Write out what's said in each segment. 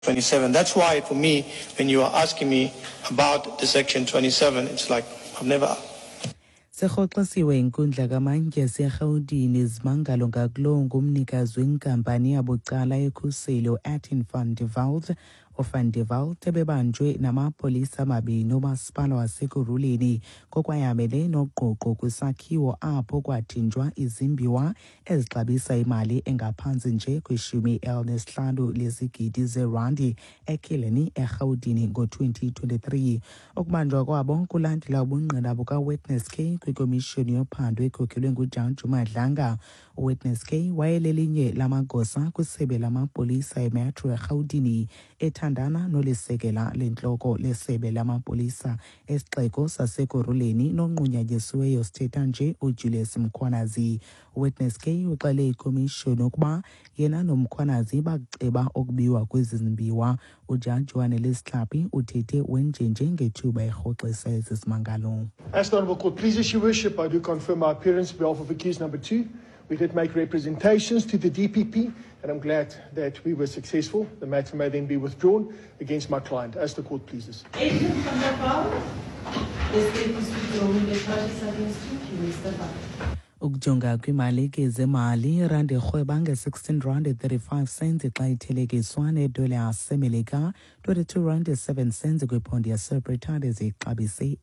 27. That's why, for me, when you are asking me about the Section 27, it's like I've never. Serhoxisiwe inkundla kamantye serhawutini izimangalo ngakulo ngumnikazi wenkampani yabucala ekhuseli uAtin van der Walt uVan der Walt ebebanjwe namapolisa amabini omasipala waseKuruleni kokwayamele noqoqo kwisakhiwo apho kwathinjwa izimbiwa ezixabisa imali engaphantsi nje kwi-15 lezigidi zeerandi eKillarney eRhawutini ngo-2023. Ukubanjwa kwabo kulandela ubungqina bukaWitness K kwikomishoni yophando ekhokelwe nguJaji Madlanga. uWitness K wayelelinye lamagosa kwisebe lamapolisa emetro eRhawutini ethandana nolisekela lentloko lesebe lamapolisa esixeko saseKuruleni nonqunyanyisiweyo sithetha nje uJulius Mkhwanazi. uWitness K uxele ikomishoni ukuba yena noMkhwanazi bakuceba okubiwa kwezi zimbiwa. uJaji Wanelise Tlhapi uthethe wenjenje ngethuba erhoxisa ezi simangalo. As the Honourable Court pleases, Your Worship, I do confirm my appearance on behalf of accused number 2. We did make representations to the DPP, and I'm glad that we were successful. The matter may then be withdrawn against my client, as the Court pleases. Agent van der Walt, this case is withdrawn. The charges against you, Mr. Walt. Ukujonga kwimali ke zemali irandi erhweba nge-R16.35 xa ithelekiswa nedola yaseMelika R22.07 kwiphondi yaseBritane ezixabise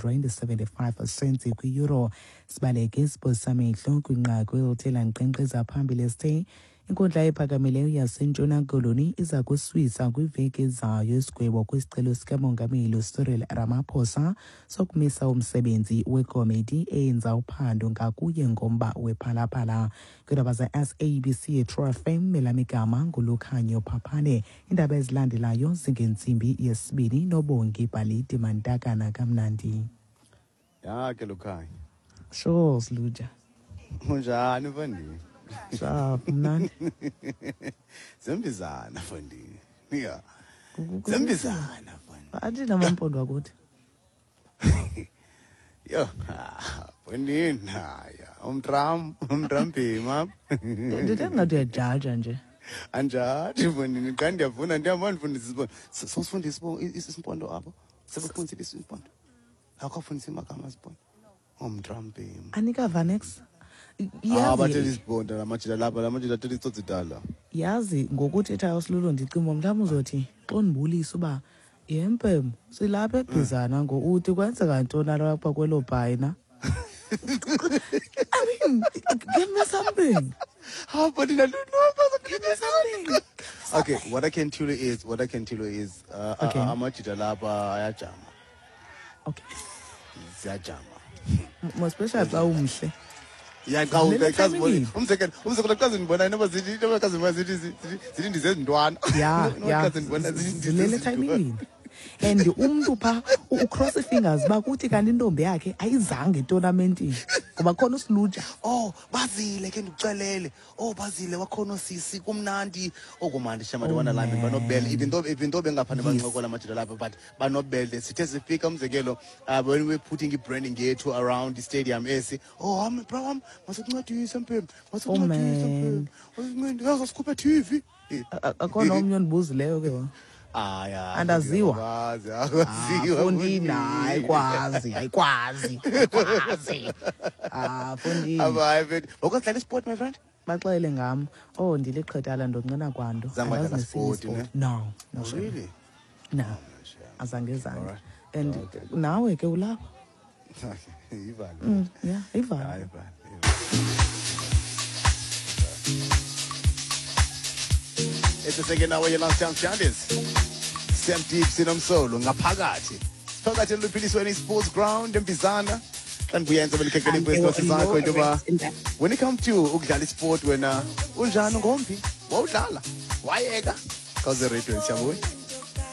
R18.75 kwi-euro. Sibaleke isiposa amehlo kwinqaku elithela nkqenkqeza phambili esithe inkundla ephakamileyo yaseNtshona Koloni iza kuswisa kwiveki ezayo isigwebo kwisicelo sikamongameli uCyril Ramaphosa sokumisa umsebenzi wekomiti eyenza uphando ngakuye ngomba wephalaphala. Kwiindaba ze-SABC True FM melamigama nguLukhanyo Phaphane. Iindaba ezilandelayo zingentsimbi yesibini noBongi Bhalidi Mantakana Kamnandi. Ya ke Lukhanyo. Sure Sluja. Unjani mfondini? Sharp mnandi. Zembizana mfondini. Yeah. Zembizana mfondini. Athi namampondo wakuthi. Yo, mfondini haya. Umtrampima. Ndithe ngathi uyajaja nje. Anjani mfondini? Kanti ndiyavuna ndiyabona mfondisi isibonda. Sosifundisa isimpondo apho. Sekufundisa isimpondo. Akufundisa amagama esibonda. Umtrampima. Anika Vanex. Bathela isibonda lamajila lapha lamajila athela itsotsidala. Yazi ngokuthetha uSilulo ndicimo mhlawumbe uzothi xa undibulisa uba yempem silapha ebhizana ngo-uthi kwenzeka ntoni lapha kwelo bhayina. I mean, give me something. How but give me something. Okay, what I can tell you is amajila lapha ayajama. Okay. Ziyajama. Especially xa umhle. Yeah, umzekelo xa zinibona inoba zithi ndizezintwana. Yeah. Zilele timing. And umntu pha ucross fingers uba kuthi kanti intombi yakhe ayizange etonamentini ngoba khona uSiluja. Oh bazile ke ndikucelele. Oh bazile wakhona sisi kumnandi okumandi shamati wana lami banobele even though bengaphande bancokola amajila lapha but banobele sithe sifika umzekelo when we putting branding yethu around the stadium bro masikuncedise mpembe yazosikupha TV akhona omnye ondibuzileyo ke andaziwa fondini ayikwazi fondini ukudlala isport my friend baxele ngam ndiliqhethana ndonqena kwanto no really no azange and nawe ke ulapha ivale ivale It's the second hour your last time challenges. Sam Deep sinomsolo ngaphakathi. Phakathi luphilisweni sports ground eMbizana. Kanti buyenza belikhekela izinto zakho into ba. When it comes to ukudlala sport wena unjani ngombi? Wawudlala? Wayeka? Cause the radio siyabona.